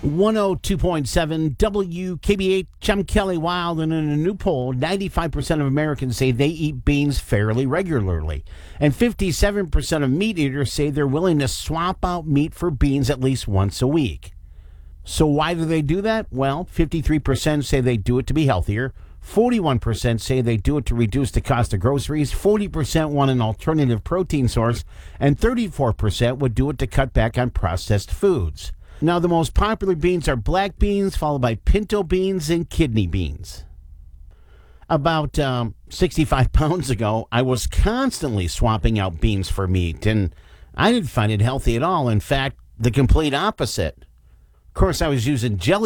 102.7 WKBH, I'm Kelly Wild, and in a new poll, 95% of Americans say they eat beans fairly regularly, and 57% of meat eaters say they're willing to swap out meat for beans at least once a week. So why do they do that? Well, 53% say they do it to be healthier, 41% say they do it to reduce the cost of groceries, 40% want an alternative protein source, and 34% would do it to cut back on processed foods. Now, the most popular beans are black beans, followed by pinto beans and kidney beans. About 65 pounds ago, I was constantly swapping out beans for meat, and I didn't find it healthy at all. In fact, the complete opposite. Of course, I was using jelly